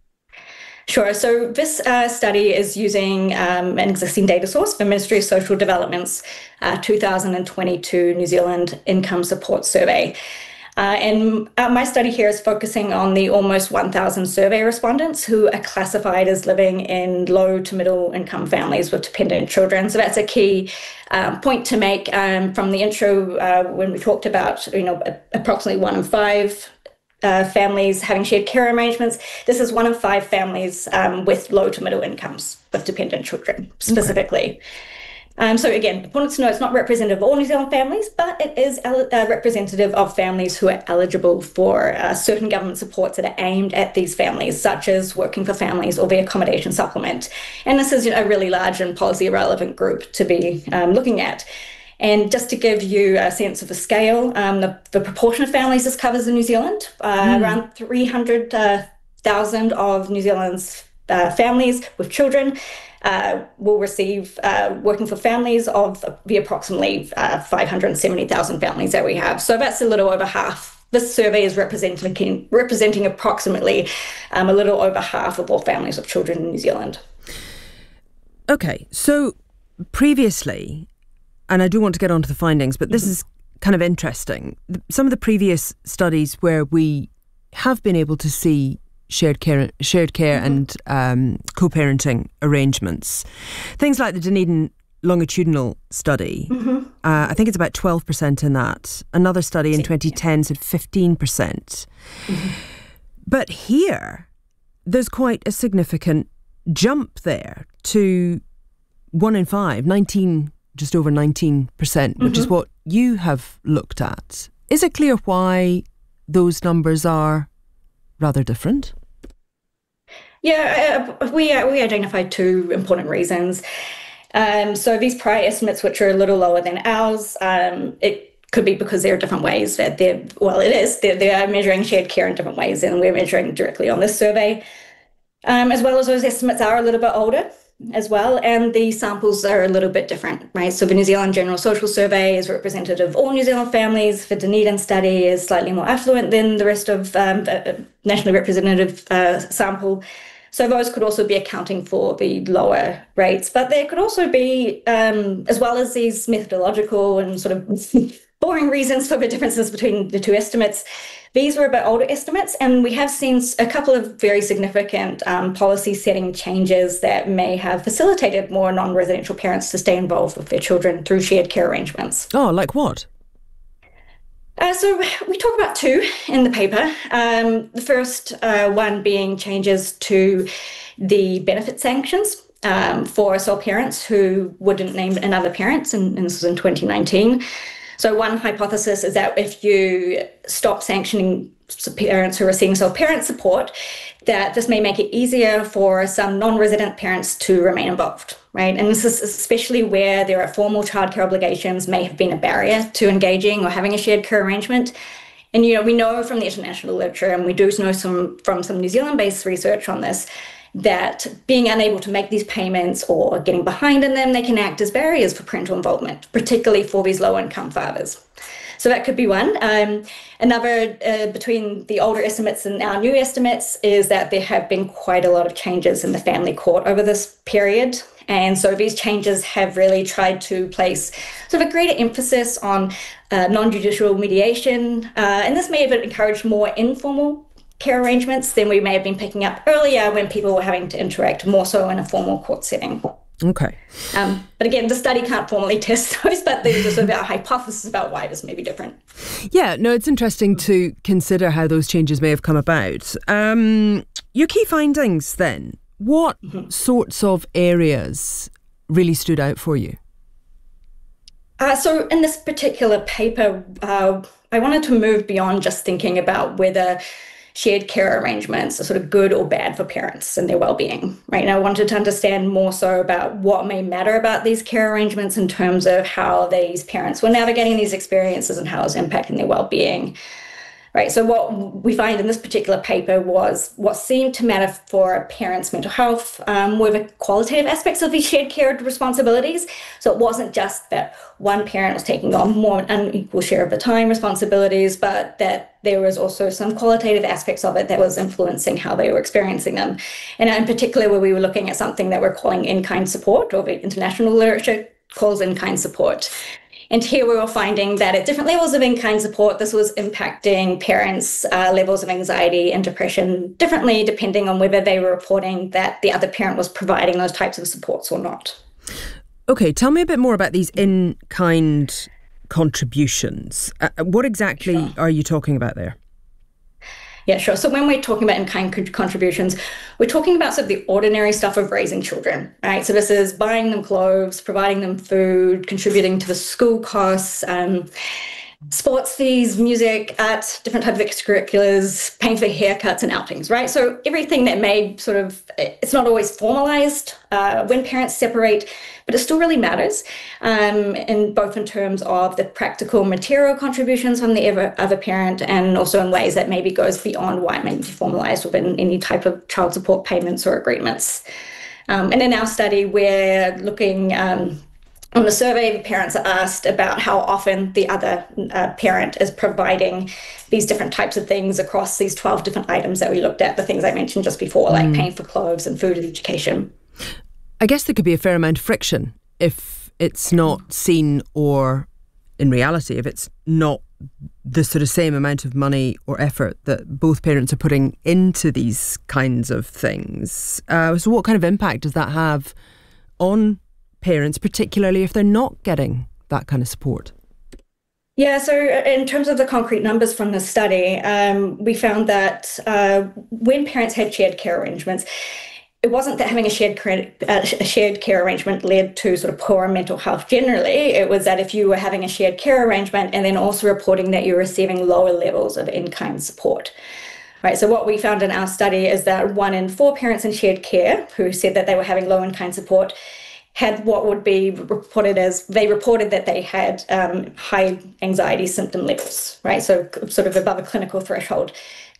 Speaker 21: Sure. So this uh, study is using um, an existing data source, the Ministry of Social Development's uh, two thousand twenty-two New Zealand Income Support Survey. Uh, and uh, my study here is focusing on the almost one thousand survey respondents who are classified as living in low to middle income families with dependent children. So that's a key um, point to make um, from the intro uh, when we talked about, you know, approximately one in five uh, families having shared care arrangements. This is one in five families um, with low to middle incomes with dependent children specifically. Okay. Um, so again, important to know it's not representative of all New Zealand families, but it is el- uh, representative of families who are eligible for uh, certain government supports that are aimed at these families, such as Working for Families or the Accommodation Supplement. And this is you know, a really large and policy relevant group to be um, looking at. And just to give you a sense of the scale, um, the, the proportion of families this covers in New Zealand, uh, mm. around three hundred thousand uh, of New Zealand's uh, families with children Uh, will receive uh, Working for Families of the approximately uh, five hundred seventy thousand families that we have. So that's a little over half. This survey is representing representing approximately um, a little over half of all families with children in New Zealand.
Speaker 10: Okay, so previously, and I do want to get on to the findings, but this mm-hmm. is kind of interesting. Some of the previous studies where we have been able to see shared care, shared care mm-hmm. and um, co-parenting arrangements. Things like the Dunedin longitudinal study, mm-hmm. uh, I think it's about twelve percent in that. Another study in twenty ten said fifteen percent. Mm-hmm. But here, there's quite a significant jump there to one in five, nineteen, just over nineteen percent, which mm-hmm. is what you have looked at. Is it clear why those numbers are rather different?
Speaker 21: Yeah, uh, we uh, we identified two important reasons. Um, so these prior estimates, which are a little lower than ours, um, it could be because there are different ways that they're, well, it is, they're, they are measuring shared care in different ways, and we're measuring directly on this survey. Um, as well as those estimates are a little bit older. as well, and the samples are a little bit different, right? So the New Zealand General Social Survey is representative of all New Zealand families. The Dunedin study is slightly more affluent than the rest of um, the nationally representative uh, sample. So those could also be accounting for the lower rates, but there could also be, um, as well as these methodological and sort of boring reasons for the differences between the two estimates, these were a bit older estimates, and we have seen a couple of very significant um, policy setting changes that may have facilitated more non-residential parents to stay involved with their children through shared care arrangements.
Speaker 10: Oh, like what?
Speaker 21: Uh, so we talk about two in the paper. Um, the first uh, one being changes to the benefit sanctions um, for sole parents who wouldn't name another parent, and, and this was in twenty nineteen. So one hypothesis is that if you stop sanctioning parents who are receiving sole parent support, that this may make it easier for some non-resident parents to remain involved, right? And this is especially where there are formal childcare obligations may have been a barrier to engaging or having a shared care arrangement. And, you know, we know from the international literature, and we do know some from some New Zealand-based research on this, that being unable to make these payments or getting behind in them, they can act as barriers for parental involvement, particularly for these low-income fathers. So that could be one. Um, another, uh, between the older estimates and our new estimates, is that there have been quite a lot of changes in the family court over this period. And so these changes have really tried to place sort of a greater emphasis on uh, non-judicial mediation. Uh, and this may have encouraged more informal care arrangements than we may have been picking up earlier when people were having to interact more so in a formal court setting.
Speaker 10: Okay.
Speaker 21: Um, but again, the study can't formally test those, but there's just sort of a hypothesis about why this may be different.
Speaker 10: Yeah, no, it's interesting to consider how those changes may have come about. Um, your key findings then, what mm-hmm. sorts of areas really stood out for you?
Speaker 21: Uh, so in this particular paper, uh, I wanted to move beyond just thinking about whether shared care arrangements are sort of good or bad for parents and their well-being, right? And I wanted to understand more so about what may matter about these care arrangements in terms of how these parents were navigating these experiences and how it's impacting their well-being, right? So what we find in this particular paper was what seemed to matter for a parent's mental health um, were the qualitative aspects of these shared care responsibilities. So it wasn't just that one parent was taking on more an unequal share of the time responsibilities, but that there was also some qualitative aspects of it that was influencing how they were experiencing them. And in particular, where we were looking at something that we're calling in-kind support, or the international literature calls in-kind support. And here we were finding that at different levels of in-kind support, this was impacting parents' uh, levels of anxiety and depression differently, depending on whether they were reporting that the other parent was providing those types of supports or not.
Speaker 10: Okay, tell me a bit more about these in-kind contributions. Uh, what exactly sure. are you talking about there?
Speaker 21: Yeah, sure. So when we're talking about in-kind contributions, we're talking about sort of the ordinary stuff of raising children, right? So this is buying them clothes, providing them food, contributing to the school costs, um, sports fees, music, art, different types of extracurriculars, paying for haircuts and outings, right? So everything that may sort of, it's not always formalized uh, when parents separate, but it still really matters, um, in both in terms of the practical material contributions from the other, other parent, and also in ways that maybe goes beyond why it may be formalized within any type of child support payments or agreements. Um, and in our study, we're looking um, on the survey, the parents are asked about how often the other uh, parent is providing these different types of things across these twelve different items that we looked at, the things I mentioned just before, like mm. paying for clothes and food and education.
Speaker 10: I guess there could be a fair amount of friction if it's not seen, or in reality, if it's not the sort of same amount of money or effort that both parents are putting into these kinds of things. Uh, so what kind of impact does that have on parents, particularly if they're not getting that kind of support?
Speaker 21: Yeah, so in terms of the concrete numbers from the study, um, we found that uh, when parents had shared care arrangements, it wasn't that having a shared, credit, uh, a shared care arrangement led to sort of poorer mental health generally. It was that if you were having a shared care arrangement and then also reporting that you're receiving lower levels of in-kind support. Right, so what we found in our study is that one in four parents in shared care who said that they were having low in-kind support had what would be reported as, they reported that they had um, high anxiety symptom levels, right? So sort of above a clinical threshold.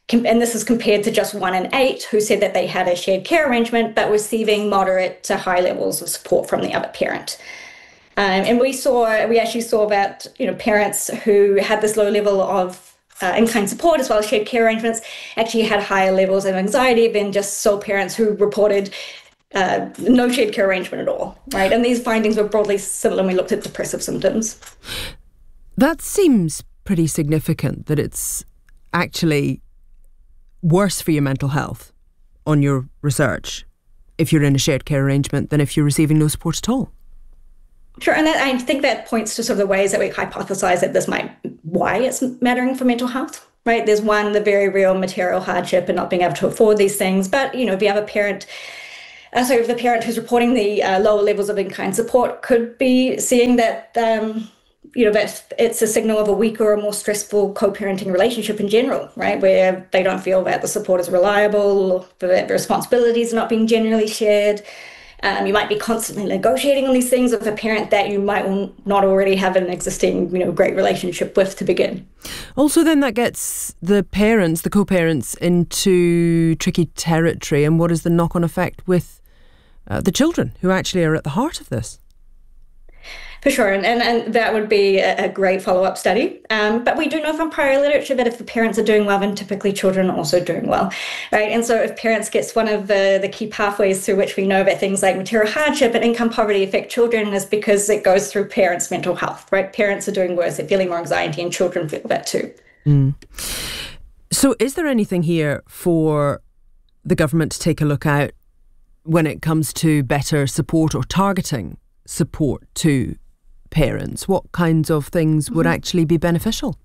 Speaker 21: and this is compared to just one in eight who said that they had a shared care arrangement but receiving moderate to high levels of support from the other parent. Um, and we saw, we actually saw that, you know, parents who had this low level of uh, in-kind support as well as shared care arrangements actually had higher levels of anxiety than just sole parents who reported uh, no shared care arrangement at all, right? And these findings were broadly similar when we looked at depressive symptoms.
Speaker 10: That seems pretty significant, that it's actually worse for your mental health on your research if you're in a shared care arrangement than if you're receiving no support at all.
Speaker 21: Sure, and that, I think that points to sort of the ways that we hypothesize that this might, why it's mattering for mental health, right? There's one, the very real material hardship and not being able to afford these things. But, you know, if you have a parent, uh, so if the parent who's reporting the uh, lower levels of in-kind support could be seeing that, um, you know, that it's a signal of a weaker or more stressful co-parenting relationship in general, right? Where they don't feel that the support is reliable, that the responsibilities are not being generally shared. Um, you might be constantly negotiating on these things with a parent that you might not already have an existing, you know, great relationship with to begin.
Speaker 10: Also, then that gets the parents, the co-parents, into tricky territory. And what is the knock-on effect with uh, the children who actually are at the heart of this?
Speaker 21: For sure, and, and, and that would be a, a great follow-up study. Um, but we do know from prior literature that if the parents are doing well, then typically children are also doing well, right? And so if parents gets one of the, the key pathways through which we know that things like material hardship and income poverty affect children is because it goes through parents' mental health, right? Parents are doing worse, they're feeling more anxiety, and children feel that too.
Speaker 10: Mm. So is there anything here for the government to take a look at when it comes to better support or targeting support to parents? What kinds of things would actually be beneficial?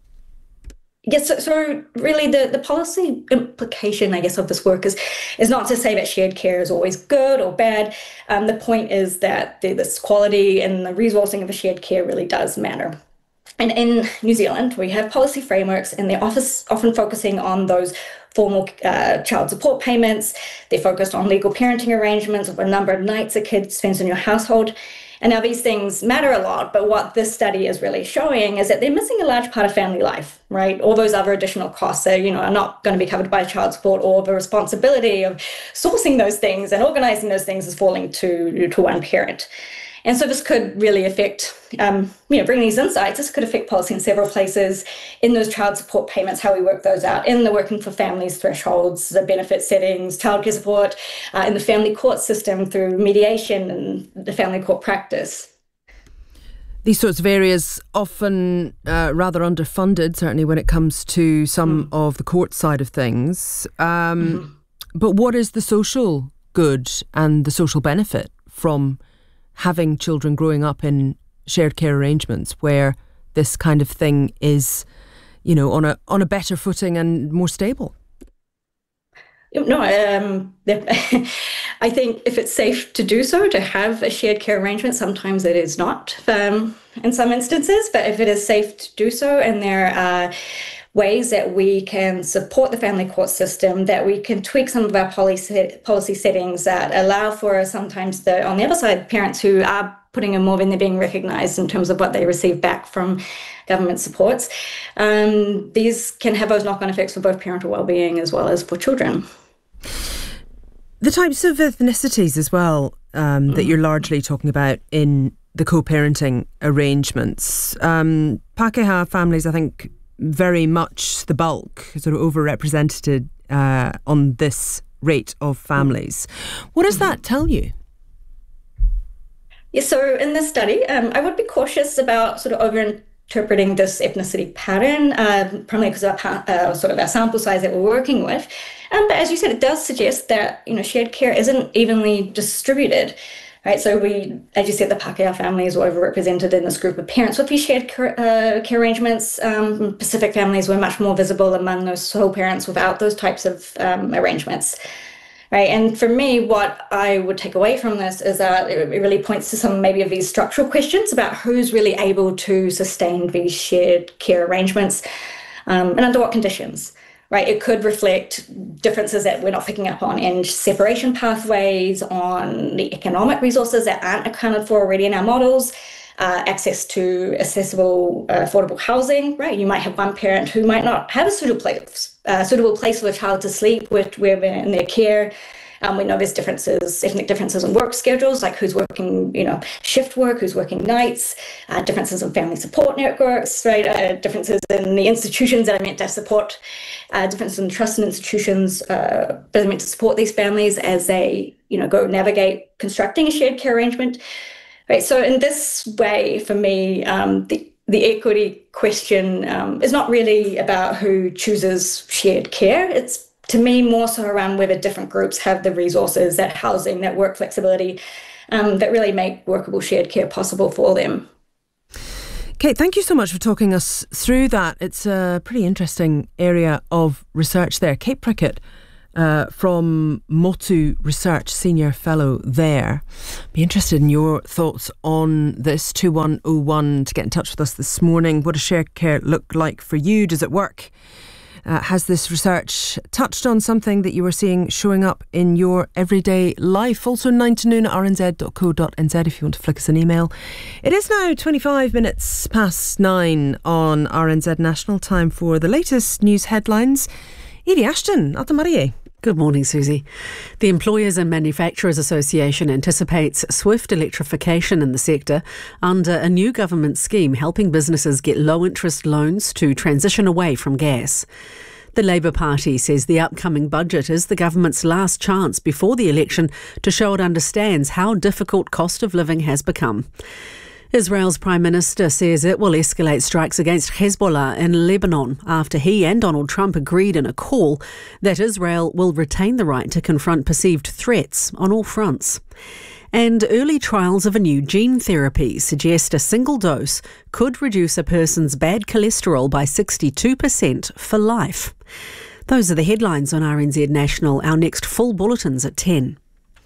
Speaker 21: Yes, so, so really the, the policy implication, I guess, of this work is is not to say that shared care is always good or bad. Um, the point is that the, this quality and the resourcing of the shared care really does matter. And in New Zealand, we have policy frameworks, and they're office, often focusing on those formal uh, child support payments. They're focused on legal parenting arrangements, or a number of nights a kid spends in your household. And now these things matter a lot, but what this study is really showing is that they're missing a large part of family life, right? All those other additional costs that, you know, are not going to be covered by child support, or the responsibility of sourcing those things and organizing those things is falling to, to one parent. And so this could really affect, um, you know, bring these insights. This could affect policy in several places, in those child support payments, how we work those out, in the working for families thresholds, the benefit settings, childcare support, uh, in the family court system through mediation and the family court practice.
Speaker 10: These sorts of areas often uh, rather underfunded, certainly when it comes to some mm. of the court side of things. Um, mm-hmm. But what is the social good and the social benefit from having children growing up in shared care arrangements where this kind of thing is, you know, on a on a better footing and more stable?
Speaker 21: No, um, I think if it's safe to do so, to have a shared care arrangement, sometimes it is not um, in some instances, but if it is safe to do so, and there are ways that we can support the family court system, that we can tweak some of our policy policy settings that allow for sometimes the, on the other side, parents who are putting in more than they're being recognised in terms of what they receive back from government supports. Um, these can have those knock-on effects for both parental well-being as well as for children.
Speaker 10: The types of ethnicities as well um, that you're largely talking about in the co-parenting arrangements. Um, Pākehā families, I think, very much the bulk, sort of overrepresented uh, on this rate of families. What does that tell you?
Speaker 21: Yeah, so in this study, um, I would be cautious about sort of over-interpreting this ethnicity pattern, uh, primarily because of our, uh, sort of our sample size that we're working with. Um, but as you said, it does suggest that, you know, shared care isn't evenly distributed. Right, so we, as you said, the Pākehā families were overrepresented in this group of parents with these shared care, uh, care arrangements. Um, Pacific families were much more visible among those sole parents without those types of um, arrangements. Right, and for me, what I would take away from this is that it really points to some maybe of these structural questions about who's really able to sustain these shared care arrangements um, and under what conditions. Right, it could reflect differences that we're not picking up on in separation pathways, on the economic resources that aren't accounted for already in our models, uh, access to accessible, uh, affordable housing, right? You might have one parent who might not have a suitable place, uh, suitable place for a child to sleep with, with in their care. Um, we know there's differences, ethnic differences in work schedules, like who's working, you know, shift work, who's working nights, uh, differences in family support networks, right? Uh, differences in the institutions that are meant to support, uh, differences in trust in institutions uh, that are meant to support these families as they, you know, go navigate constructing a shared care arrangement, right? So in this way, for me, um, the the equity question um, is not really about who chooses shared care. It's, to me, more so around whether different groups have the resources, that housing, that work flexibility, um, that really make workable shared care possible for them.
Speaker 10: Kate, thank you so much for talking us through that. It's a pretty interesting area of research there. Kate Prickett uh, from Motu Research, Senior Fellow there. Be interested in your thoughts on this. two one oh one to get in touch with us this morning. What does shared care look like for you? Does it work? Uh, has this research touched on something that you were seeing showing up in your everyday life? Also nine to noon at r n z dot co dot n z if you want to flick us an email. It is now twenty-five minutes past nine on R N Z National. Time for the latest news headlines. Edie Ashton, Ata Marie.
Speaker 1: Good morning, Susie. The Employers and Manufacturers Association anticipates swift electrification in the sector under a new government scheme helping businesses get low-interest loans to transition away from gas. The Labour Party says the upcoming budget is the government's last chance before the election to show it understands how difficult cost of living has become. Israel's Prime Minister says it will escalate strikes against Hezbollah in Lebanon after he and Donald Trump agreed in a call that Israel will retain the right to confront perceived threats on all fronts. And early trials of a new gene therapy suggest a single dose could reduce a person's bad cholesterol by sixty-two percent for life. Those are the headlines on R N Z National. Our next full bulletin's at ten.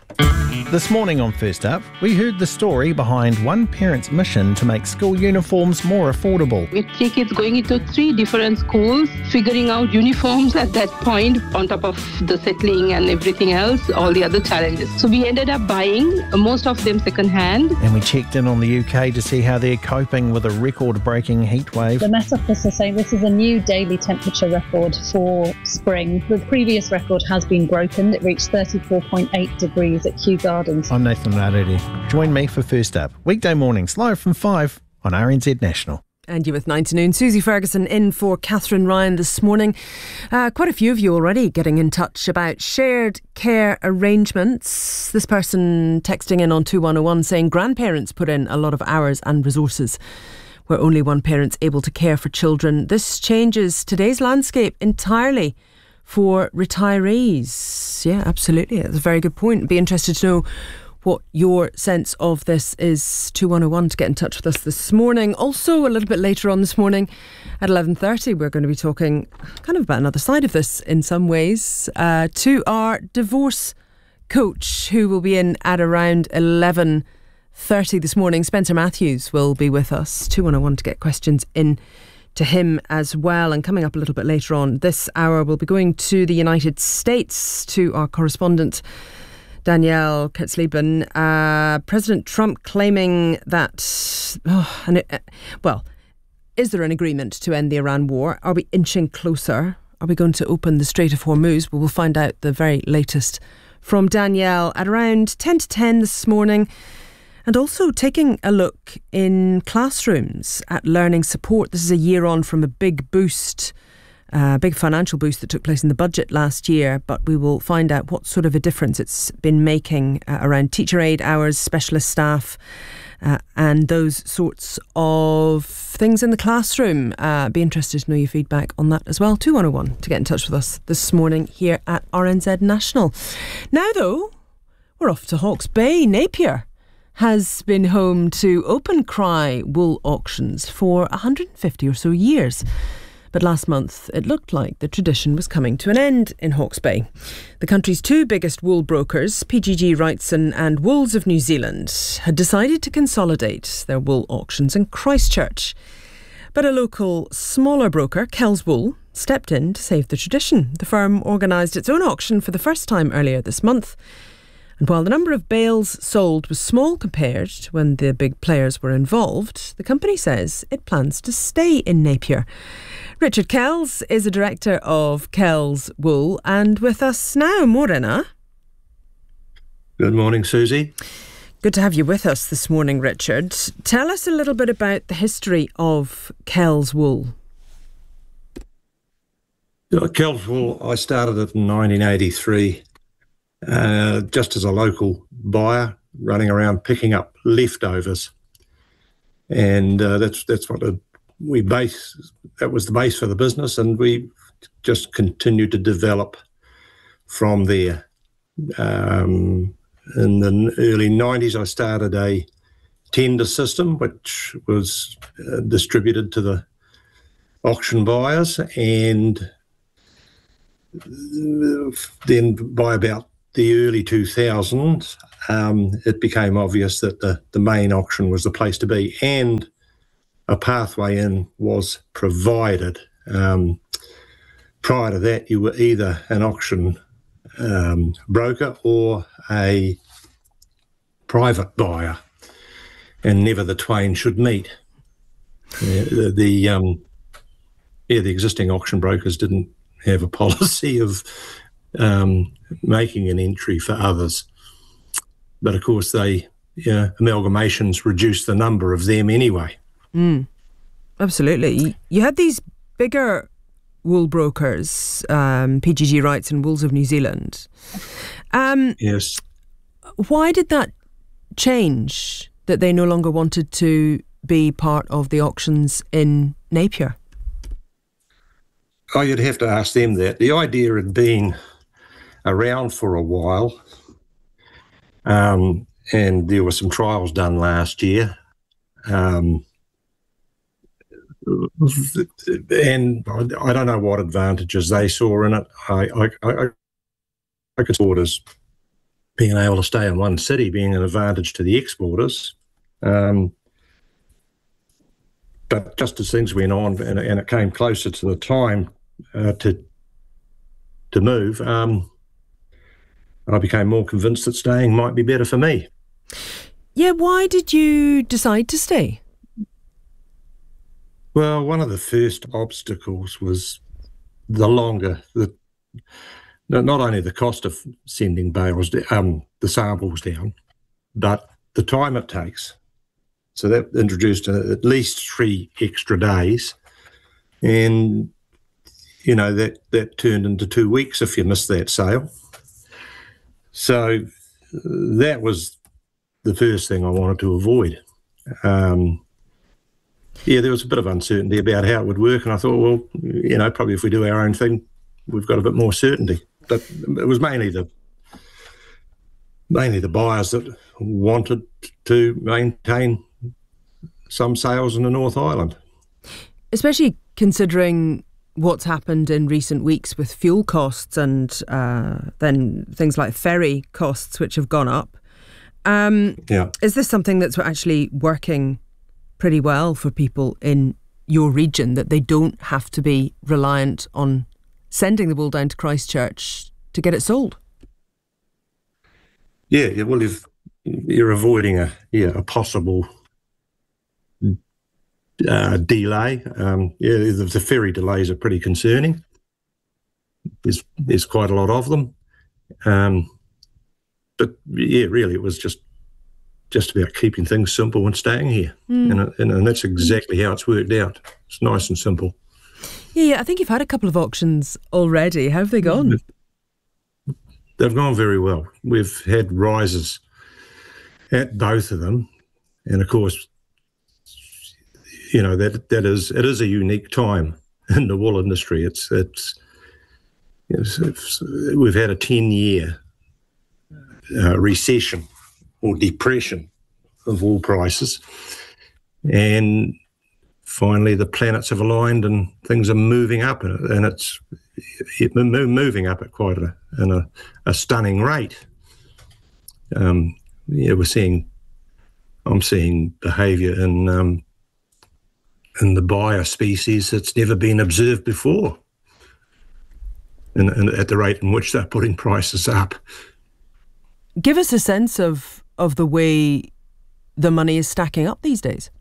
Speaker 11: This morning on First Up, we heard the story behind one parent's mission to make school uniforms more affordable.
Speaker 22: With three kids going into three different schools, figuring out uniforms at that point, on top of the settling and everything else, all the other challenges. So we ended up buying most of them second-hand.
Speaker 11: And we checked in on the U K to see how they're coping with a record-breaking heat wave.
Speaker 23: The Met Office is saying this is a new daily temperature record for spring. The previous record has been broken. It reached thirty-four point eight degrees at Kew Gardens.
Speaker 11: I'm Nathan Raredi. Join me for First Up, weekday mornings, live from five on R N Z National.
Speaker 10: And you with nine to noon. Susie Ferguson in for Catherine Ryan this morning. Uh, quite a few of you already getting in touch about shared care arrangements. This person texting in on two one oh one saying grandparents put in a lot of hours and resources where only one parent's able to care for children. This changes today's landscape entirely for retirees. Yeah, absolutely. That's a very good point. Be interested to know what your sense of this is. two one oh one to get in touch with us this morning. Also, a little bit later on this morning at eleven thirty, we're going to be talking kind of about another side of this in some ways uh, to our divorce coach, who will be in at around eleven thirty this morning. Spencer Matthews will be with us. two one oh one to get questions in to him as well. And coming up a little bit later on this hour, we'll be going to the United States to our correspondent Danielle Kurtzleben. Uh, President Trump claiming that, oh, and it, uh, well, is there an agreement to end the Iran war? Are we inching closer? Are we going to open the Strait of Hormuz? Well, we'll find out the very latest from Danielle at around ten to ten this morning. And also taking a look in classrooms at learning support. This is a year on from a big boost, a uh, big financial boost that took place in the budget last year. But we will find out what sort of a difference it's been making uh, around teacher aid hours, specialist staff, uh, and those sorts of things in the classroom. Uh, be interested to know your feedback on that as well. two one oh one to get in touch with us this morning here at R N Z National. Now, though, we're off to Hawke's Bay. Napier has been home to open cry wool auctions for one hundred fifty or so years. But last month, it looked like the tradition was coming to an end in Hawke's Bay. The country's two biggest wool brokers, P G G Wrightson and Wools of New Zealand, had decided to consolidate their wool auctions in Christchurch. But a local, smaller broker, Kells Wool, stepped in to save the tradition. The firm organised its own auction for the first time earlier this month. And while the number of bales sold was small compared to when the big players were involved, the company says it plans to stay in Napier. Richard Kells is a director of Kells Wool and with us now. Morena.
Speaker 4: Good morning, Susie.
Speaker 10: Good to have you with us this morning, Richard. Tell us a little bit about the history of Kells Wool.
Speaker 4: Kells Wool, I started it in nineteen eighty-three, uh, just as a local buyer, running around picking up leftovers, and uh, that's that's what the, we base. That was the base for the business, and we just continued to develop from there. Um, in the early nineties, I started a tender system, which was uh, distributed to the auction buyers, and then by about the early two thousands, um, it became obvious that the, the main auction was the place to be, and a pathway in was provided. Um, prior to that, you were either an auction um, broker or a private buyer, and never the twain should meet. Uh, the the, um, yeah, the existing auction brokers didn't have a policy of um, making an entry for others. But of course, they yeah, amalgamations reduced the number of them anyway.
Speaker 10: Mm, absolutely. You had these bigger wool brokers, um, P G G Wrights and Wools of New Zealand. Um,
Speaker 4: yes.
Speaker 10: Why did that change, that they no longer wanted to be part of the auctions in Napier?
Speaker 4: Oh, you'd have to ask them that. The idea had been around for a while, um, and there were some trials done last year. Um, and I don't know what advantages they saw in it. I, I, I, I could see it as being able to stay in one city being an advantage to the exporters. Um, but just as things went on and, and it came closer to the time uh, to to move, um, I became more convinced that staying might be better for me.
Speaker 10: Yeah, why did you decide to stay?
Speaker 4: Well, one of the first obstacles was the longer, the not only the cost of sending bales, um, the samples down, but the time it takes. So that introduced at least three extra days, and you know that that turned into two weeks if you missed that sale. So that was the first thing I wanted to avoid. Um, yeah, there was a bit of uncertainty about how it would work, and I thought, well, you know, probably if we do our own thing, we've got a bit more certainty. But it was mainly the mainly the buyers that wanted to maintain some sales in the North Island.
Speaker 10: Especially considering what's happened in recent weeks with fuel costs and uh, then things like ferry costs, which have gone up. Um,
Speaker 4: yeah.
Speaker 10: Is this something that's actually working pretty well for people in your region, that they don't have to be reliant on sending the wool down to Christchurch to get it sold?
Speaker 4: Yeah, yeah well, if you're avoiding a yeah a possible uh, delay, um, yeah, the, the ferry delays are pretty concerning. There's there's quite a lot of them, um, but yeah, really, it was just just about keeping things simple and staying here, mm. and, and and that's exactly how it's worked out. It's nice and simple.
Speaker 10: Yeah, yeah, I think you've had a couple of auctions already. How have they gone?
Speaker 4: They've gone very well. We've had rises at both of them, and of course, you know that that is it is a unique time in the wool industry. It's it's, it's, it's we've had a ten year uh, recession or depression of wool prices, and finally the planets have aligned and things are moving up, and it's it, moving up at quite a, in a, a stunning rate. Um, yeah, we're seeing, I'm seeing behaviour in um, in the buyer species that's never been observed before, and, and at the rate in which they're putting prices up.
Speaker 10: Give us a sense of, of the way the money is stacking up these days.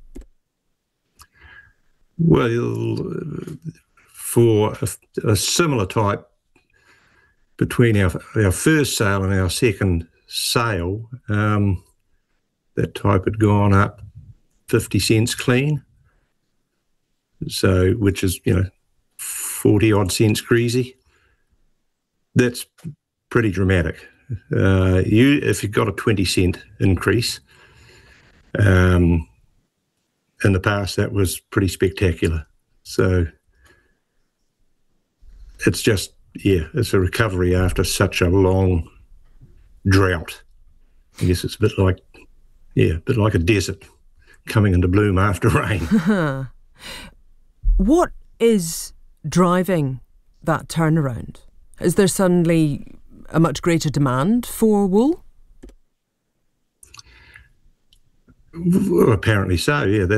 Speaker 4: Well, for a, a similar type between our, our first sale and our second sale, um, that type had gone up fifty cents clean. So, which is, you know, forty odd cents greasy. That's pretty dramatic. Uh, you, if you've got a twenty cent increase, um, in the past that was pretty spectacular. So it's just, yeah, it's a recovery after such a long drought. I guess it's a bit like, yeah, a bit like a desert coming into bloom after rain.
Speaker 10: What is driving that turnaround? Is there suddenly a much greater demand for wool?
Speaker 4: Well, apparently so, yeah. That